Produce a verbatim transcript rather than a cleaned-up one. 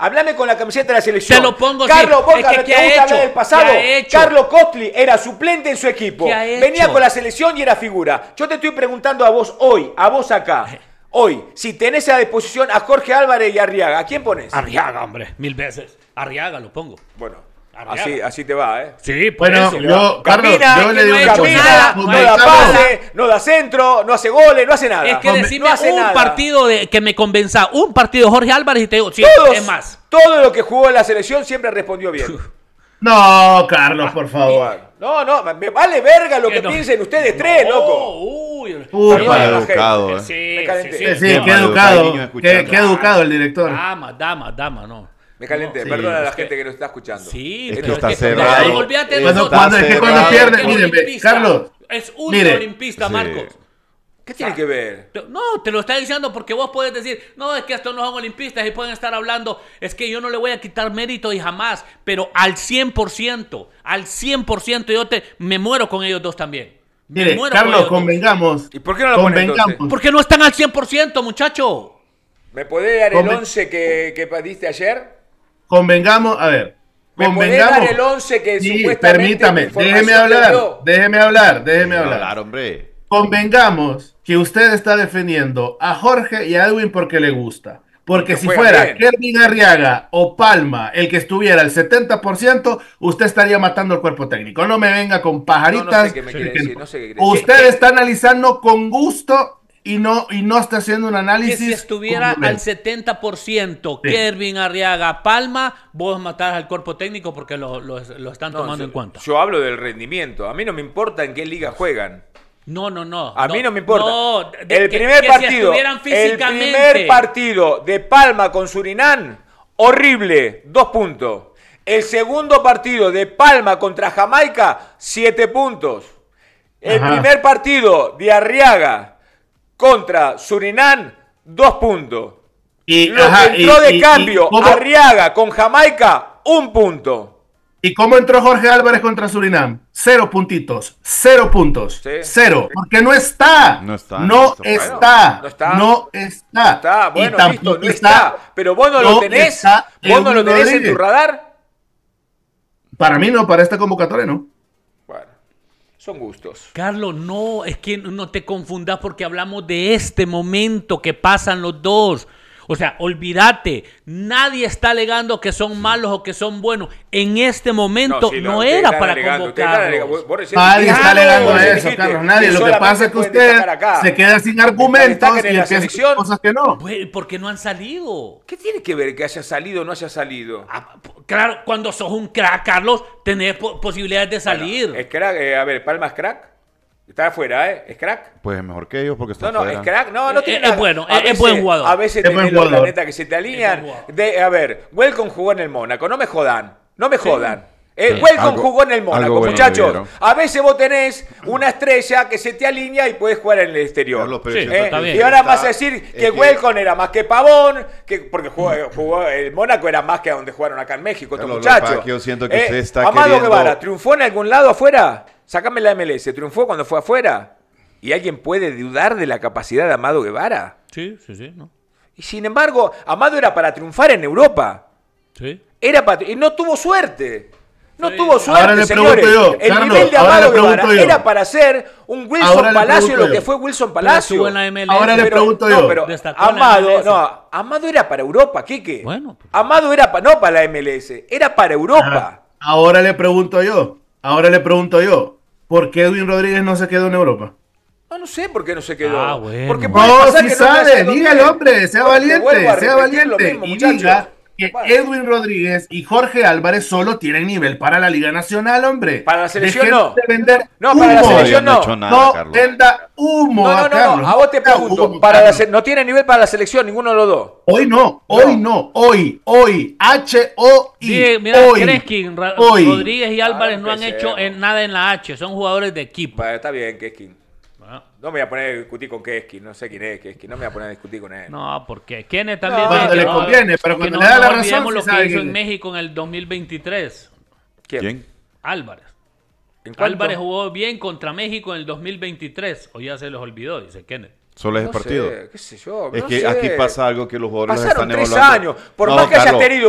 Háblame con la camiseta de la selección. Te lo pongo. Carlos sí. Boca, es que, ¿no ¿qué te ha gusta hecho? hablar del pasado? ¿Qué ha hecho? Carlos Costli era suplente en su equipo. ¿Qué ha hecho? Venía con la selección y era figura. Yo te estoy preguntando a vos hoy, a vos acá. Hoy, si tenés a disposición a Jorge Álvarez y a Arriaga, ¿a quién pones? Arriaga, hombre, mil veces. Arriaga lo pongo. Bueno, Arriaga. así, así te va, ¿eh? Sí, por Bueno, eso. yo, Carlos, Camina, yo que le digo no una ha hecho cosa. nada, no, no no ha da hecho pase, nada. no da centro, no hace goles, no hace nada. Es que no, decime no hace un nada. partido de, que me convenza, un partido de Jorge Álvarez y te digo, sí, Todos, es más. todo lo que jugó en la selección siempre respondió bien. No, Carlos, por favor. No, no, me vale verga lo Que que no. piensen ustedes tres, No, loco. Uy, Uy, Perdón, mal la educado, gente. eh. sí, Me calenté. sí, Sí, sí. sí, Qué qué mal educado, educado. niño, Qué, escuchando. qué educado el director. Dama, dama, dama, no. Me calenté, Sí, perdona a la es que- gente que nos está escuchando. Sí, Es que pero está es que, cerrado. no, olvídate de Cuando- nosotros. cuando- es que cuando Olvídate pierde- que es miren, ve, olimpista. Carlos, Es mire. ultra olimpista, Sí. Marcos. ¿Qué tiene que ver? Te- No, te lo está diciendo porque vos puedes decir, no, es que estos no son olimpistas y pueden estar hablando, es que yo no le voy a quitar mérito y jamás, pero al cien por ciento, al cien por ciento yo te, me muero con ellos dos también. Me Mire, muero con Carlos, ellos dos. convengamos. ¿Y por qué no lo ponen convengamos. entonces? Porque no están al cien por ciento, muchacho. ¿Me podés dar el Conven- once que, que diste ayer? Convengamos, a ver. ¿Me podés Convengamos. dar el once que Sí, supuestamente permítame, tu información déjeme te hablar, dio? déjeme hablar, déjeme hablar. Hablar, hombre. Convengamos que usted está defendiendo a Jorge y a Edwin porque le gusta. Porque Porque si juegan fuera bien. Kelvin Arriaga o Palma el que estuviera al setenta por ciento, usted estaría matando al cuerpo técnico. No me venga con No, no pajaritas. sé qué me quiere que- decir, no sé qué quiere decir. Usted está analizando con gusto y no, y no está haciendo un Que análisis. si estuviera al congruente. setenta por ciento Sí. Kervin Arriaga Palma, vos matás al cuerpo técnico porque lo, lo- lo están No, tomando yo, en cuenta. yo hablo del rendimiento. A mí no me importa en qué liga juegan. No, no, no. A mí no me importa. No, de- el que- primer que si partido, estuvieran el físicamente. primer partido de Palma con Surinam, horrible, dos puntos. El segundo partido de Palma contra Jamaica, siete puntos. El Ajá. primer partido de Arriaga contra Surinam, dos puntos. Y, Lo ajá, que entró y- de y- cambio y cómo, Arriaga con Jamaica, un punto. ¿y cómo entró Jorge Álvarez contra Surinam? Cero puntitos. Cero puntos. Sí. Cero. Porque no está. No está, No no está. está. No está. No está. Está, Y bueno, listo, tampoco no está. Pero vos no, no lo tenés. está Vos no lo Edwin tenés en Rodríguez. tu radar. Para mí no, para esta convocatoria no. Bueno, son gustos. Carlos, no, es que no te confundas porque hablamos de este momento que pasan los dos. O sea, olvídate, nadie está alegando que son malos o que son buenos. En este momento no, sí, ustedes era están para alegando, ustedes están alegando. convocarlos. Vos- vos recién Nadie dijiste, está ah, no, alegando vos eso, dijiste Carlos. Nadie. Lo que solamente pasa es que pueden usted destacar acá. se queda sin Mientras argumentos destaquen y en la empieza a decir selección. cosas que no. Pues, porque no han salido. ¿Qué tiene que ver que haya salido o no haya salido? Ah, p- claro, cuando sos un crack, Carlos, tenés po- posibilidades de salir. Bueno, es crack, eh, a ver, Palma es crack. Está afuera, ¿eh? ¿Es crack? Pues es mejor que ellos porque No, están no, fuera. es crack. No, no Eh, tiene es nada. bueno, A es- es buen jugador. A veces Es tenés buen los jugador. planetas que se te Es alinean. buen jugador. De, a ver, Welcome jugó en el Mónaco. No me jodan. No me jodan. Eh, Sí. Welcome Algo- jugó en el Mónaco, algo bueno muchachos. le dieron. A veces vos tenés una estrella que se te alinea y puedes jugar en el exterior. Carlos, pero Sí, siento Eh, que está bien. Y ahora está- vas a decir es que, Welcome era más que Pavón, que, porque jugó, jugó- el Mónaco era más que a donde jugaron acá en México estos Carlos, lo que pasa muchachos. es que yo siento que Eh, usted está Amado queriendo- Guevara, ¿triunfó en algún lado afuera? Sácame la M L S. ¿Triunfó cuando fue afuera? ¿Y alguien puede dudar de la capacidad de Amado Guevara? Sí, sí, sí, ¿no? Y sin embargo, Amado era para triunfar en Europa. Sí. Era para, y no tuvo suerte. No Sí. tuvo Ahora suerte, le señores. pregunto yo, El Carlos, nivel de ahora Amado le pregunto Guevara yo. era para ser un Wilson Ahora le Palacio, pregunto lo que yo. fue Wilson Pero Palacio. estuvo en la M L S. Ahora le Pero- pregunto no, yo. pero Destacó en la Amado, M L S. no, Amado era para Europa, Quique. Bueno. Amado era para, no para la M L S, era para Europa. Ajá. Ahora le pregunto yo. Ahora le pregunto yo. ¿Por qué Edwin Rodríguez no se quedó en Europa? No, no sé por qué no se quedó. Ah, bueno. Porque puede No, pasar si que no haya sabe, ido dígale, bien. hombre, sea Te valiente, vuelvo a sea repetir lo valiente. mismo, Y muchachos. diga que Bueno. Edwin Rodríguez y Jorge Álvarez solo tienen nivel para la Liga Nacional, hombre. Para la selección Dejen no. de vender No, para la humo. selección Todavía no no. ha hecho nada, No Carlos. venda humo. No, no, a no, Carlos. no, a vos te Venda pregunto. humo, Para la Carlos. se- no tiene nivel para la selección, ninguno de los dos. Hoy no, hoy no, hoy, hoy, H O I. Sí, mira, hoy, Kreskin, Ra- hoy. Rodríguez y Álvarez Ah, no han empecé. hecho en nada en la H, son jugadores de equipo. Bueno, está bien, Keskin. Ah, No me voy a poner a discutir con Keskin, no sé quién es Keskin, no me voy a poner a discutir con él. No, porque Kenneth también. No, dice cuando que le no- conviene, pero que cuando no le da nos la razón, olvidemos sí lo sabe que hizo quién en es. México en el dos mil veintitrés. ¿Quién? Álvarez. ¿En cuánto? Álvarez jugó bien contra México en el dos mil veintitrés. O ya se los olvidó, dice Kenneth. Solo es No el partido. sé, qué sé yo, Es no que sé. aquí pasa algo que los jugadores los Pasaron están tres evaluando. años. Por No, más que hayas Carlos, tenido